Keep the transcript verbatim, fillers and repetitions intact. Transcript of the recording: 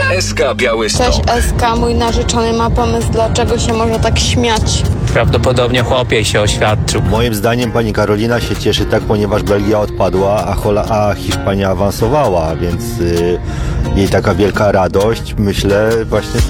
S K Białystok. Cześć S K, mój narzeczony ma pomysł, dlaczego się może tak śmiać. Prawdopodobnie chłopiej się oświadczył. Moim zdaniem pani Karolina się cieszy tak, ponieważ Belgia odpadła, a, Hola, a Hiszpania awansowała, więc y, jej taka wielka radość, myślę, właśnie